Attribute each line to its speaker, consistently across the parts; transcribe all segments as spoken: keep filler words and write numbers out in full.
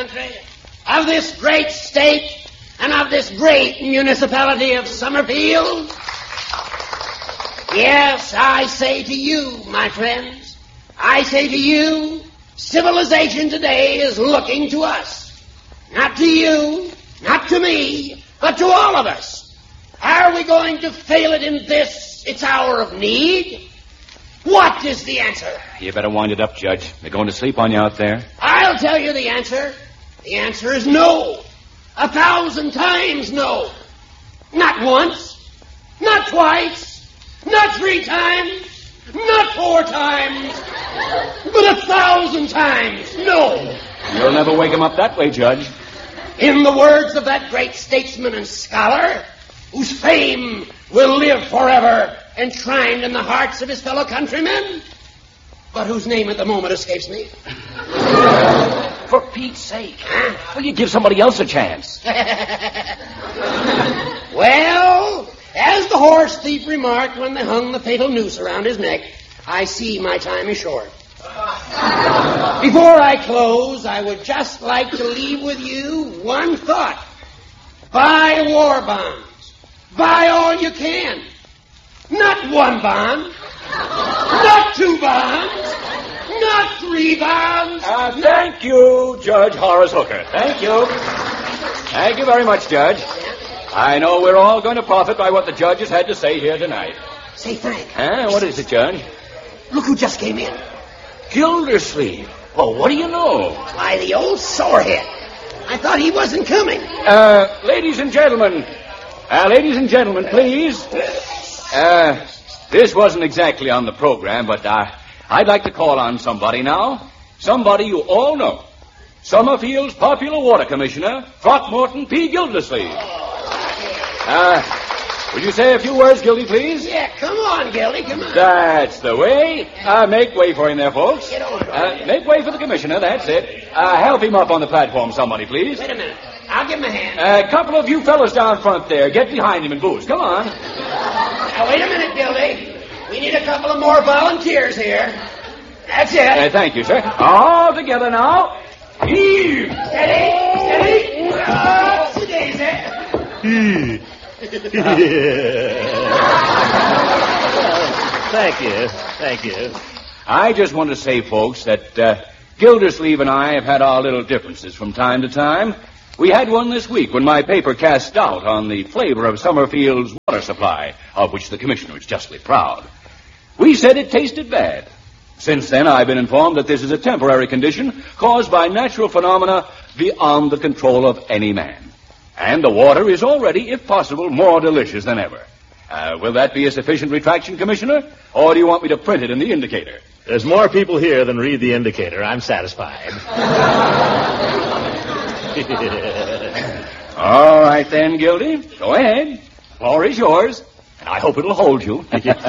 Speaker 1: country, of this great state, and of this great municipality of Summerfield? Yes, I say to you, my friends, I say to you, civilization today is looking to us. Not to you, not to me, but to all of us. Are we going to fail it in this, its hour of need? What is the answer?
Speaker 2: You better wind it up, Judge. They're going to sleep on you out there.
Speaker 1: I'll tell you the answer. The answer is no. A thousand times no. Not once, not twice, not three times, not four times, but a thousand times no.
Speaker 2: You'll never wake him up that way, Judge.
Speaker 1: In the words of that great statesman and scholar, whose fame will live forever enshrined in the hearts of his fellow countrymen, but whose name at the moment escapes me.
Speaker 2: For Pete's sake. Huh? Will you give somebody else a chance?
Speaker 1: Well, as the horse thief remarked when they hung the fatal noose around his neck, I see my time is short. Before I close, I would just like to leave with you one thought. Buy war bonds. Buy all you can. Not one bond. Not two bonds. Not three bonds.
Speaker 2: Uh, thank you, Judge Horace Hooker. Thank you. Thank you very much, Judge. I know we're all going to profit by what the judge has had to say here tonight.
Speaker 1: Say, Frank.
Speaker 2: Huh? What is it, Judge?
Speaker 1: Look who just came in.
Speaker 2: Gildersleeve. Well, what do you know?
Speaker 1: Why, the old sorehead. I thought he wasn't coming.
Speaker 2: Uh, ladies and gentlemen. Uh, ladies and gentlemen, please. Uh, this wasn't exactly on the program, but uh, I'd like to call on somebody now. Somebody you all know. Summerfield's popular water commissioner, Throckmorton P. Gildersleeve. Uh, would you say a few words, Gildy, please?
Speaker 1: Yeah, come on, Gildy, come on.
Speaker 2: That's the way. Uh, make way for him there, folks.
Speaker 1: Get over
Speaker 2: uh, Make way for the commissioner, that's it. Uh, help him up on the platform, somebody, please.
Speaker 1: Wait a minute. I'll give him a hand.
Speaker 2: A uh, couple of you fellas down front there, get behind him and boost. Come on.
Speaker 1: Now, wait a minute, Gildy. We need a couple of more volunteers here. That's it.
Speaker 2: Uh, thank you, sir. All together now. Heave!
Speaker 1: Steady, steady. Oh, daisy.
Speaker 3: Thank you. Thank you.
Speaker 2: I just want to say, folks, that uh, Gildersleeve and I have had our little differences from time to time. We had one this week when my paper cast doubt on the flavor of Summerfield's water supply, of which the commissioner is justly proud. We said it tasted bad. Since then, I've been informed that this is a temporary condition caused by natural phenomena beyond the control of any man. And the water is already, if possible, more delicious than ever. Uh, will that be a sufficient retraction, Commissioner? Or do you want me to print it in the indicator?
Speaker 3: There's more people here than read the indicator. I'm satisfied.
Speaker 2: All right, then, Gildy. Go ahead. The floor is yours, and I hope it'll hold you.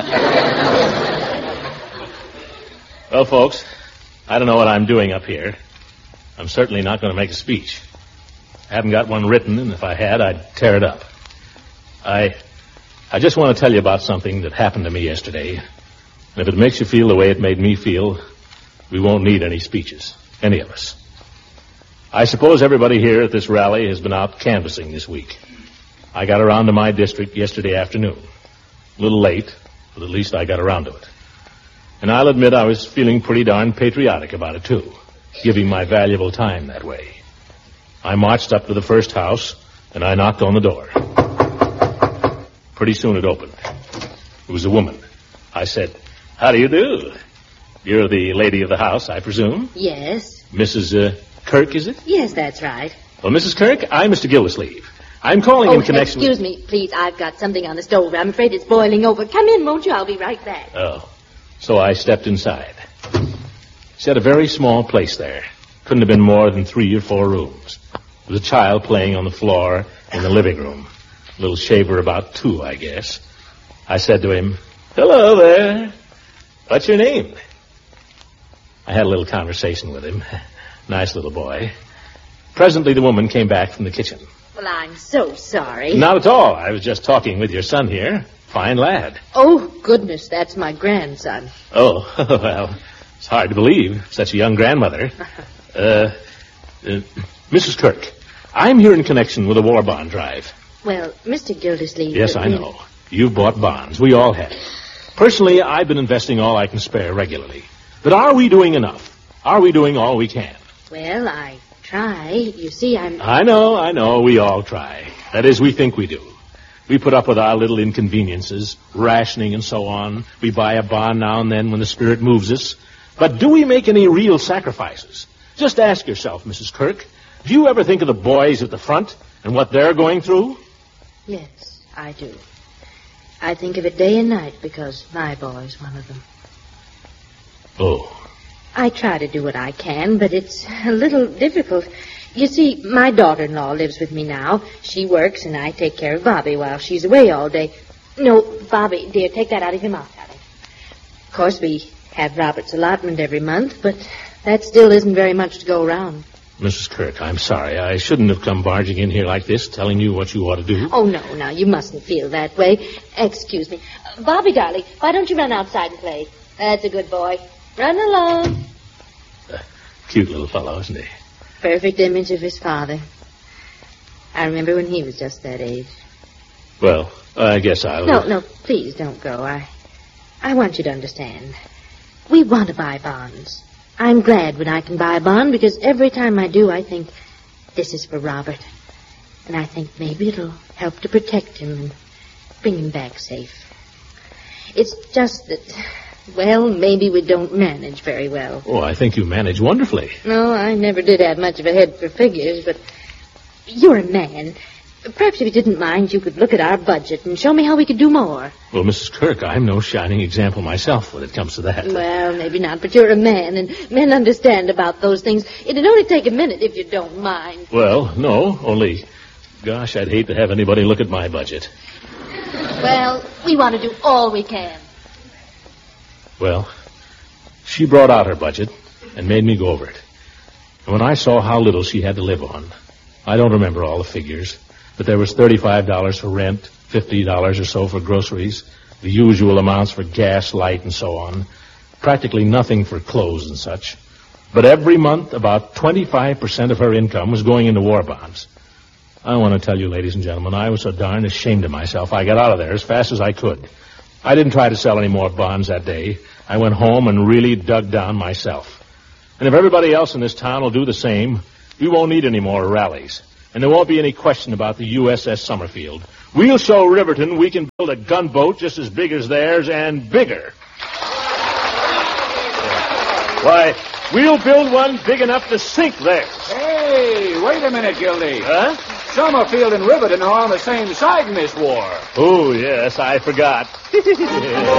Speaker 3: Well, folks, I don't know what I'm doing up here. I'm certainly not going to make a speech. I haven't got one written, and if I had, I'd tear it up. I I just want to tell you about something that happened to me yesterday. And if it makes you feel the way it made me feel, we won't need any speeches, any of us. I suppose everybody here at this rally has been out canvassing this week. I got around to my district yesterday afternoon. A little late, but at least I got around to it. And I'll admit I was feeling pretty darn patriotic about it, too, giving my valuable time that way. I marched up to the first house, and I knocked on the door. Pretty soon it opened. It was a woman. I said, "How do you do? You're the lady of the house, I presume?"
Speaker 4: Yes.
Speaker 3: Missus Uh, Kirk, is it?
Speaker 4: Yes, that's right.
Speaker 3: Well, Missus Kirk, I'm Mister Gildersleeve. I'm calling
Speaker 4: oh,
Speaker 3: in connection
Speaker 4: excuse
Speaker 3: with...
Speaker 4: me, please. I've got something on the stove. I'm afraid it's boiling over. Come in, won't you? I'll be right back.
Speaker 3: Oh. So I stepped inside. She had a very small place there. Couldn't have been more than three or four rooms. There was a child playing on the floor in the living room. A little shaver about two, I guess. I said to him, "Hello there. What's your name?" I had a little conversation with him. Nice little boy. Presently, the woman came back from the kitchen.
Speaker 4: Well, I'm so sorry.
Speaker 3: Not at all. I was just talking with your son here. Fine lad.
Speaker 4: Oh, goodness, that's my grandson.
Speaker 3: Oh, well, it's hard to believe. Such a young grandmother. Uh, Uh, Missus Kirk, I'm here in connection with a war bond drive.
Speaker 4: Well, Mister Gildersleeve...
Speaker 3: Yes,
Speaker 4: uh,
Speaker 3: I know. You've bought bonds. We all have. Personally, I've been investing all I can spare regularly. But are we doing enough? Are we doing all we can?
Speaker 4: Well, I try. You see, I'm...
Speaker 3: I know, I know. We all try. That is, we think we do. We put up with our little inconveniences, rationing and so on. We buy a bond now and then when the spirit moves us. But do we make any real sacrifices? Just ask yourself, Missus Kirk, do you ever think of the boys at the front and what they're going through?
Speaker 4: Yes, I do. I think of it day and night because my boy's one of them.
Speaker 3: Oh.
Speaker 4: I try to do what I can, but it's a little difficult. You see, my daughter-in-law lives with me now. She works, and I take care of Bobby while she's away all day. No, Bobby, dear, take that out of your mouth, darling. Of course, we have Robert's allotment every month, but that still isn't very much to go around.
Speaker 3: Missus Kirk, I'm sorry. I shouldn't have come barging in here like this, telling you what you ought to do.
Speaker 4: Oh, no, no, you mustn't feel that way. Excuse me. Uh, Bobby, darling, why don't you run outside and play? That's a good boy. Run along.
Speaker 3: Uh, cute little fellow, isn't he?
Speaker 4: Perfect image of his father. I remember when he was just that age.
Speaker 3: Well, I guess I'll...
Speaker 4: No, no, please don't go. I, I want you to understand. We want to buy bonds. I'm glad when I can buy a bond because every time I do, I think, this is for Robert. And I think maybe it'll help to protect him and bring him back safe. It's just that, well, maybe we don't manage very well.
Speaker 3: Oh, I think you manage wonderfully.
Speaker 4: No, I never did have much of a head for figures, but you're a man. Perhaps if you didn't mind, you could look at our budget and show me how we could do more.
Speaker 3: Well, Missus Kirk, I'm no shining example myself when it comes to that.
Speaker 4: Well, maybe not, but you're a man, and men understand about those things. It'd only take a minute if you don't mind.
Speaker 3: Well, no, only, gosh, I'd hate to have anybody look at my budget.
Speaker 4: Well, we want to do all we can.
Speaker 3: Well, she brought out her budget and made me go over it. And when I saw how little she had to live on, I don't remember all the figures, but there was thirty-five dollars for rent, fifty dollars or so for groceries, the usual amounts for gas, light, and so on, practically nothing for clothes and such. But every month, about twenty-five percent of her income was going into war bonds. I want to tell you, ladies and gentlemen, I was so darn ashamed of myself, I got out of there as fast as I could. I didn't try to sell any more bonds that day. I went home and really dug down myself. And if everybody else in this town will do the same, we won't need any more rallies. And there won't be any question about the U S S Summerfield. We'll show Riverton we can build a gunboat just as big as theirs and bigger. Why, we'll build one big enough to sink theirs.
Speaker 2: Hey, wait a minute, Gildy.
Speaker 3: Huh?
Speaker 2: Summerfield and Riverton are on the same side in this war.
Speaker 3: Oh, yes, I forgot.